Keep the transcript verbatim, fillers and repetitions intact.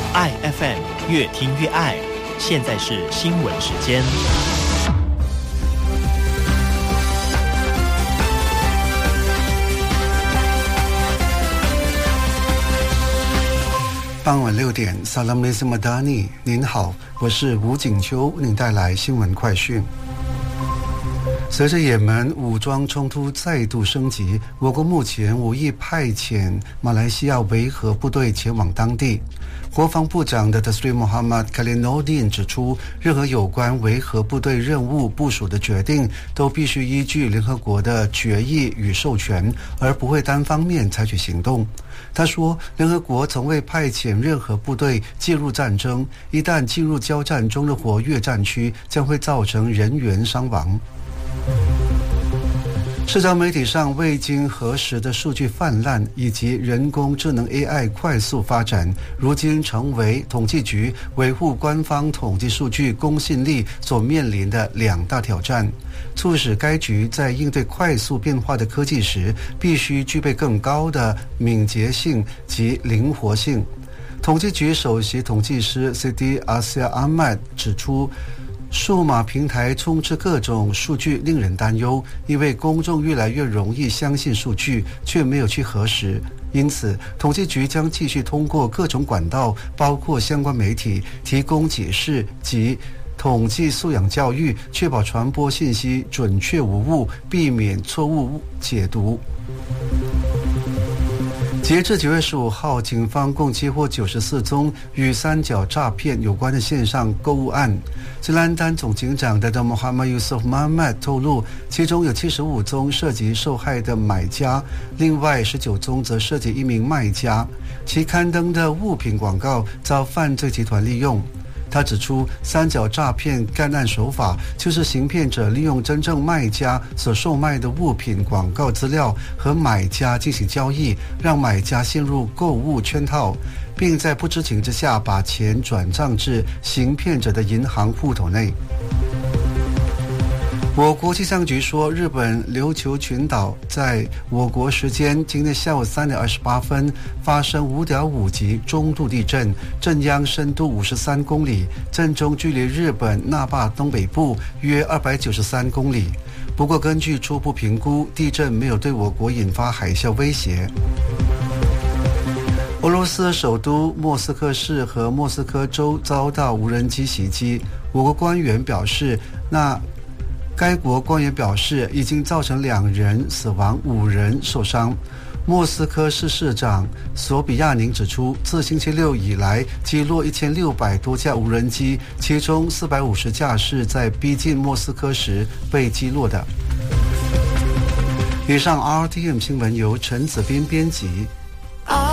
爱 F M 越听越爱，现在是新闻时间。 傍晚六点 Salam Nasi Madani， 您好，我是吴景秋，您带来新闻快讯。随着也门武装冲突再度升级，我国目前无意派遣马来西亚维和部队前往当地。国防部长的 Dr. Muhammad Khaliluddin 指出，任何有关维和部队任务部署的决定都必须依据联合国的决议与授权，而不会单方面采取行动。他说，联合国从未派遣任何部队介入战争，一旦进入交战中的活跃战区，将会造成人员伤亡。社交媒体上未经核实的数据泛滥，以及人工智能 A I 快速发展，如今成为统计局维护官方统计数据公信力所面临的两大挑战，促使该局在应对快速变化的科技时，必须具备更高的敏捷性及灵活性。统计局首席统计师 Siti Asia Ahmad 指出，数码平台充斥各种数据令人担忧，因为公众越来越容易相信数据，却没有去核实。因此，统计局将继续通过各种管道，包括相关媒体，提供解释及统计素养教育，确保传播信息准确无误，避免错误解读。截至九月十五号，警方共接获九十四宗与三角诈骗有关的线上购物案。吉兰丹总警长的 Muhammad Yusuf Muhammad 透露，其中有七十五宗涉及受害的买家，另外十九宗则涉及一名卖家，其刊登的物品广告遭犯罪集团利用。他指出，三角诈骗干案手法就是行骗者利用真正卖家所售卖的物品广告资料和买家进行交易，让买家陷入购物圈套，并在不知情之下把钱转账至行骗者的银行户头内。我国气象局说，日本琉球群岛在我国时间今天下午三点二十八分发生五点五级中度地震，震央深度五十三公里，震中距离日本那霸东北部约二百九十三公里。不过，根据初步评估，地震没有对我国引发海啸威胁。俄罗斯首都莫斯科市和莫斯科州遭到无人机袭击，我国官员表示，那该国官员表示，已经造成两人死亡，五人受伤。莫斯科市市长索比亚宁指出，自星期六以来击落一千六百多架无人机，其中四百五十架是在逼近莫斯科时被击落的。以上 R T M 新闻由陈子斌编辑。